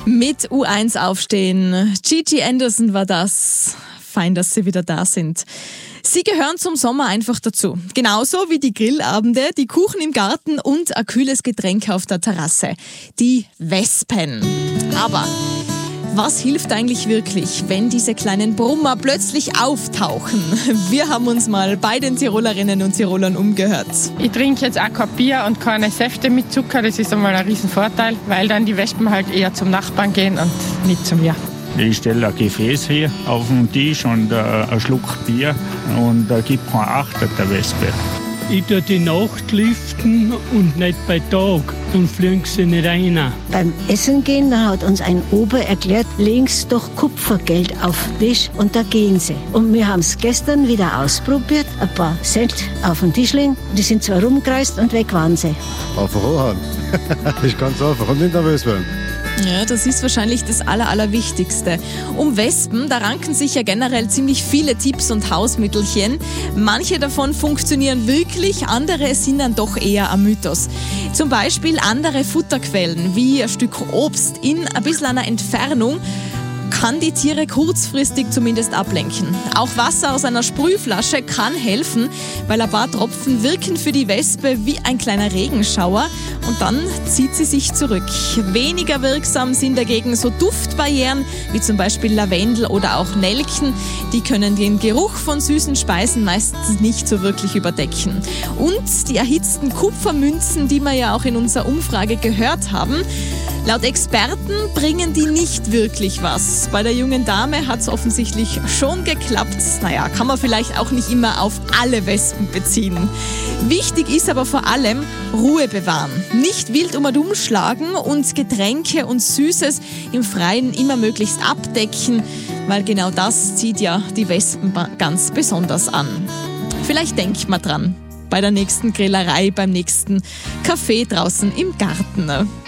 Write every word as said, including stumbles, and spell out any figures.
Mit U eins aufstehen. Gigi Anderson war das. Fein, dass sie wieder da sind. Sie gehören zum Sommer einfach dazu. Genauso wie die Grillabende, die Kuchen im Garten und ein kühles Getränk auf der Terrasse. Die Wespen. Aber was hilft eigentlich wirklich, wenn diese kleinen Brummer plötzlich auftauchen? Wir haben uns mal bei den Tirolerinnen und Tirolern umgehört. Ich trinke jetzt auch kein Bier und keine Säfte mit Zucker. Das ist einmal ein Riesenvorteil, weil dann die Wespen halt eher zum Nachbarn gehen und nicht zu mir. Ich stelle ein Gefäß hier auf den Tisch und äh, einen Schluck Bier und da gibt keinen Achter der Wespe. Ich tue die Nacht lüften und nicht bei Tag, dann fliegen sie nicht rein. Beim Essen gehen, da hat uns ein Ober erklärt, legen Sie doch Kupfergeld auf den Tisch und da gehen sie. Und wir haben es gestern wieder ausprobiert, ein paar Cent auf den Tisch legen, die sind zwar rumgereist und weg waren sie. Einfach anhauen. Das ist ganz einfach und nicht nervös werden. Ja, das ist wahrscheinlich das Aller, Allerwichtigste. Um Wespen, da ranken sich ja generell ziemlich viele Tipps und Hausmittelchen. Manche davon funktionieren wirklich, andere sind dann doch eher ein Mythos. Zum Beispiel andere Futterquellen, wie ein Stück Obst in ein bisschen einer Entfernung, kann die Tiere kurzfristig zumindest ablenken. Auch Wasser aus einer Sprühflasche kann helfen, weil ein paar Tropfen wirken für die Wespe wie ein kleiner Regenschauer und dann zieht sie sich zurück. Weniger wirksam sind dagegen so Duftbarrieren wie zum Beispiel Lavendel oder auch Nelken. Die können den Geruch von süßen Speisen meistens nicht so wirklich überdecken. Und die erhitzten Kupfermünzen, die wir ja auch in unserer Umfrage gehört haben, laut Experten bringen die nicht wirklich was. Bei der jungen Dame hat es offensichtlich schon geklappt. Naja, kann man vielleicht auch nicht immer auf alle Wespen beziehen. Wichtig ist aber vor allem Ruhe bewahren. Nicht wild um und umschlagen und Getränke und Süßes im Freien immer möglichst abdecken, weil genau das zieht ja die Wespen ganz besonders an. Vielleicht denkt man dran, bei der nächsten Grillerei, beim nächsten Café draußen im Garten.